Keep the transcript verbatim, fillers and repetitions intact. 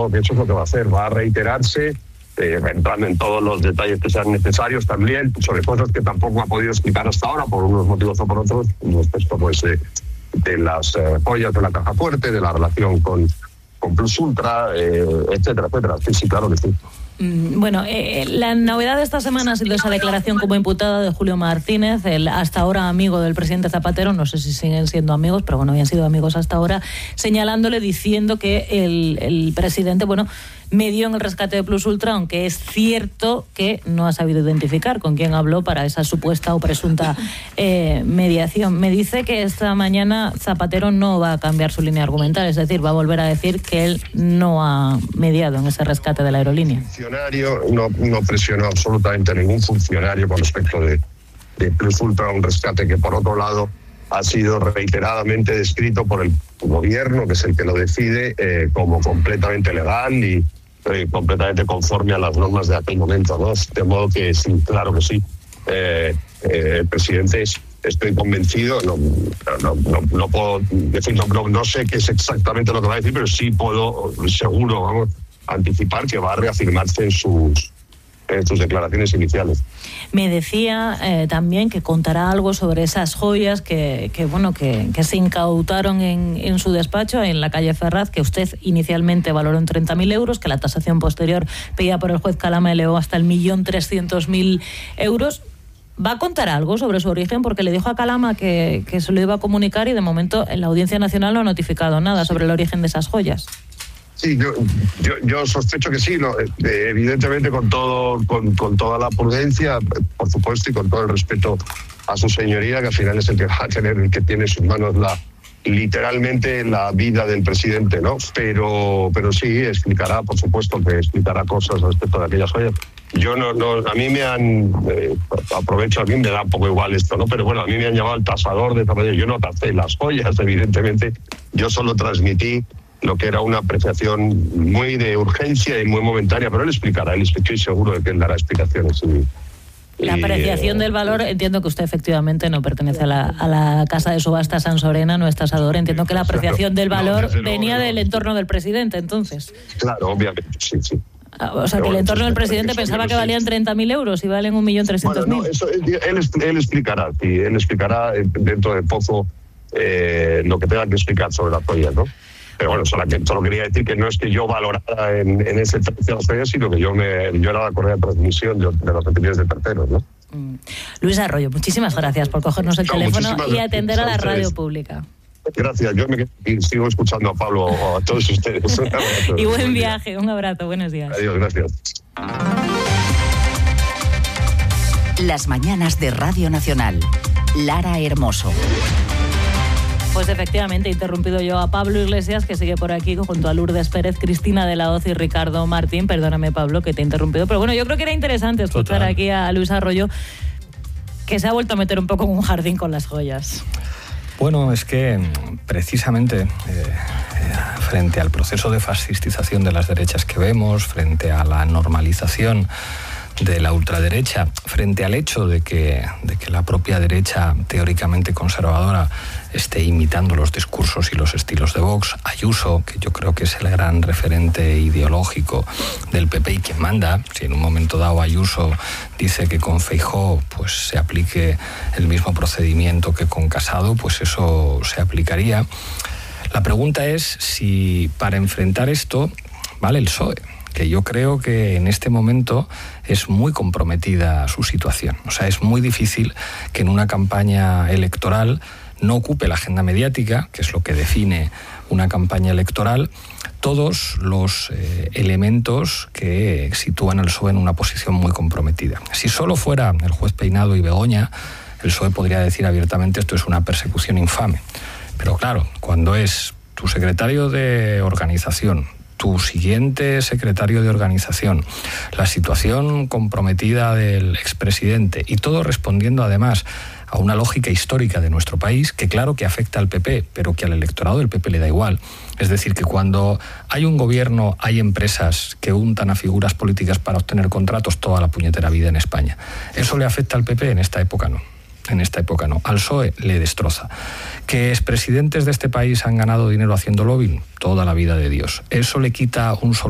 supongo que eso es lo que va a hacer, va a reiterarse, eh, entrando en todos los detalles que sean necesarios también, sobre cosas que tampoco ha podido explicar hasta ahora, por unos motivos o por otros, respecto pues, eh, de las eh, joyas de la caja fuerte, de la relación con, con Plus Ultra, eh, etcétera, etcétera. Sí, sí, claro que sí. Bueno, eh, la novedad de esta semana ha sido esa declaración como imputada de Julio Martínez, el hasta ahora amigo del presidente Zapatero, no sé si siguen siendo amigos, pero bueno, habían sido amigos hasta ahora, señalándole, diciendo que el, el presidente, bueno, medió en el rescate de Plus Ultra, aunque es cierto que no ha sabido identificar con quién habló para esa supuesta o presunta eh, mediación. Me dice que esta mañana Zapatero no va a cambiar su línea argumental, es decir, va a volver a decir que él no ha mediado en ese rescate de la aerolínea. Funcionario no, no presionó absolutamente a ningún funcionario con respecto de, de Plus Ultra, un rescate que por otro lado ha sido reiteradamente descrito por el gobierno, que es el que lo decide, eh, como completamente legal y eh, completamente conforme a las normas de aquel momento, ¿no? De modo que sí, claro que sí. Eh, eh, el presidente, es, estoy convencido, no, no, no, no puedo decir, no, no, no sé qué es exactamente lo que va a decir, pero sí puedo, seguro, vamos, anticipar que va a reafirmarse en sus, en sus declaraciones iniciales. Me decía eh, también que contará algo sobre esas joyas que, que bueno que, que se incautaron en, en su despacho en la calle Ferraz, que usted inicialmente valoró en treinta mil euros, que la tasación posterior pedida por el juez Calama elevó hasta el millón trescientos mil euros. ¿Va a contar algo sobre su origen? Porque le dijo a Calama que, que se lo iba a comunicar y de momento en la Audiencia Nacional no ha notificado nada sobre el origen de esas joyas. Sí, yo, yo, yo sospecho que sí, ¿no? Eh, evidentemente con todo, con, con toda la prudencia, por supuesto, y con todo el respeto a su señoría, que al final es el que va a tener, el que tiene en sus manos la, literalmente la vida del presidente, ¿no? Pero, pero sí, explicará, por supuesto, que explicará cosas respecto de aquellas joyas. Yo no, no, a mí me han, eh, aprovecho, a mí me da un poco igual esto, ¿no? Pero bueno, a mí me han llamado el tasador de Zapatero. Yo no tasé las joyas, evidentemente, yo solo transmití lo que era una apreciación muy de urgencia y muy momentánea, pero él explicará, él estoy seguro de que él dará explicaciones. Y, la apreciación y, eh, del valor, entiendo que usted efectivamente no pertenece a la, a la casa de subasta Sansorena, no es tasador, entiendo que la apreciación del valor no, venía no, del entorno del presidente, entonces. Claro, obviamente, sí, sí. O sea, que el entorno del presidente pensaba que valían treinta mil euros y valen un millón trescientos mil. Bueno, no, eso, él, él explicará, sí, él explicará dentro de poco eh, lo que tenga que explicar sobre la joya, ¿no? Pero bueno, solo, solo quería decir que no es que yo valorara en, en ese precio de las, sino que yo, me, yo era la correa de transmisión de, de las opiniones de terceros, ¿no? Mm. Luis Arroyo, muchísimas gracias por cogernos el no, teléfono y atender a la radio pública. Gracias, yo me sigo escuchando a Pablo, a todos ustedes. Y buen viaje, un abrazo, buenos días. Adiós, gracias. Las mañanas de Radio Nacional. Lara Hermoso. Pues efectivamente he interrumpido yo a Pablo Iglesias, que sigue por aquí junto a Lourdes Pérez, Cristina de la Hoz y Ricardo Martín. Perdóname, Pablo, que te he interrumpido, pero bueno, yo creo que era interesante escuchar Total. aquí a Luis Arroyo, que se ha vuelto a meter un poco en un jardín con las joyas. Bueno, es que precisamente eh, frente al proceso de fascistización de las derechas que vemos, frente a la normalización de la ultraderecha, frente al hecho de que, de que la propia derecha teóricamente conservadora esté imitando los discursos y los estilos de Vox, Ayuso, que yo creo que es el gran referente ideológico del P P y quien manda, si en un momento dado Ayuso dice que con Feijóo pues se aplique el mismo procedimiento que con Casado, pues eso se aplicaría. La pregunta es si para enfrentar esto vale el P S O E, que yo creo que en este momento es muy comprometida su situación. O sea, es muy difícil que en una campaña electoral no ocupe la agenda mediática, que es lo que define una campaña electoral, todos los eh, elementos que sitúan al P S O E en una posición muy comprometida. Si solo fuera el juez Peinado y Begoña, el P S O E podría decir abiertamente esto es una persecución infame. Pero claro, cuando es tu secretario de organización, tu siguiente secretario de organización, la situación comprometida del expresidente y todo respondiendo además a una lógica histórica de nuestro país que claro que afecta al P P, pero que al electorado del P P le da igual. Es decir, que cuando hay un gobierno, hay empresas que untan a figuras políticas para obtener contratos toda la puñetera vida en España. ¿Eso le afecta al P P? En esta época no. En esta época no. Al P S O E le destroza. ¿Que expresidentes de este país han ganado dinero haciendo lobbying? Toda la vida de Dios. ¿Eso le quita un solo